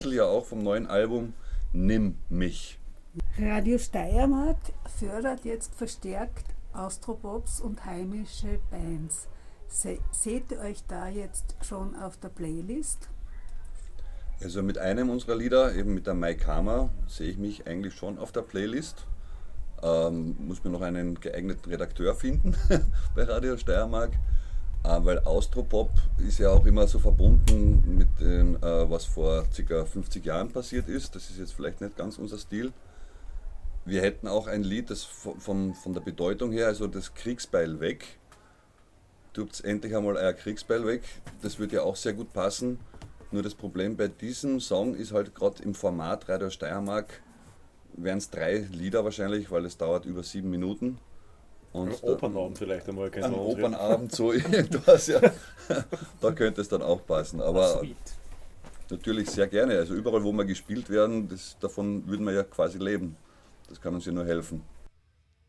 Ja auch vom neuen Album Nimm mich. Radio Steiermark fördert jetzt verstärkt Austropops und heimische Bands. Seht ihr euch da jetzt schon auf der Playlist? Also mit einem unserer Lieder, eben mit der Mike Hammer, sehe ich mich eigentlich schon auf der Playlist. Muss mir noch einen geeigneten Redakteur finden bei Radio Steiermark, weil Austropop ist ja auch immer so verbunden mit dem, was vor ca. 50 Jahren passiert ist. Das ist jetzt vielleicht nicht ganz unser Stil. Wir hätten auch ein Lied, das von der Bedeutung her, also das Kriegsbeil weg. Tut endlich einmal euer Kriegsbeil weg. Das würde ja auch sehr gut passen. Nur das Problem bei diesem Song ist halt gerade im Format Radio Steiermark wären es 3 Lieder wahrscheinlich, weil es dauert über 7 Minuten. Und Opernabend vielleicht einmal. ein Opernabend so irgendwas, ja. Da könnte es dann auch passen. Aber natürlich sehr gerne. Also überall, wo wir gespielt werden, davon würden wir ja quasi leben. Das kann uns ja nur helfen.